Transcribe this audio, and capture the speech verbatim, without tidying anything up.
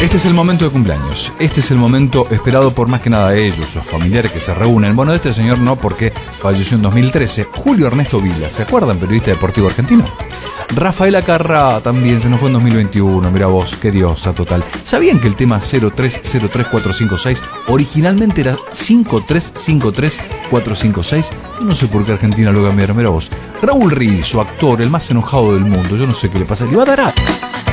Este es el momento de cumpleaños. Este es el momento esperado por más que nada ellos, sus familiares que se reúnen. Bueno, de este señor no, porque falleció en dos mil trece. Julio Ernesto Vila, ¿se acuerdan? Periodista deportivo argentino. Rafael Acarrá también se nos fue en dos mil veintiuno. Mira vos, qué diosa total. ¿Sabían que el tema cero tres cero tres cuatro cinco seis originalmente era cinco tres cinco tres cuatro cinco seis? Yo no sé por qué Argentina lo cambiaron. Mira vos. Raúl Rizzo, actor, el más enojado del mundo. Yo no sé qué le pasa. Le va a dar a...